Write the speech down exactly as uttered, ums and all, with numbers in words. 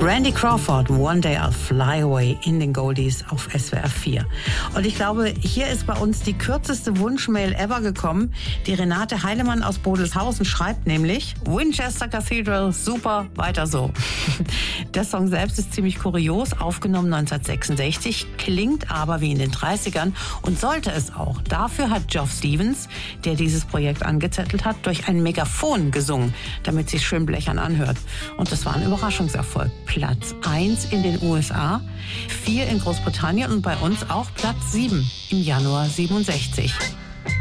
Randy Crawford, One Day I'll Fly Away in den Goldies auf S W R vier. Und ich glaube, hier ist bei uns die kürzeste Wunschmail ever gekommen. Die Renate Heilemann aus Bodelshausen schreibt nämlich: Winchester Cathedral, super, weiter so. Der Song selbst ist ziemlich kurios, aufgenommen neunzehnhundertsechsundsechzig, klingt aber wie in den dreißigern und sollte es auch. Dafür hat Geoff Stevens, der dieses Projekt angezettelt hat, durch ein Megafon gesungen, damit es sich schön blechern anhört. Und das war ein Überraschungserfolg. Platz eins in den U S A, vier in Großbritannien und bei uns auch Platz sieben im Januar siebenundsechzig.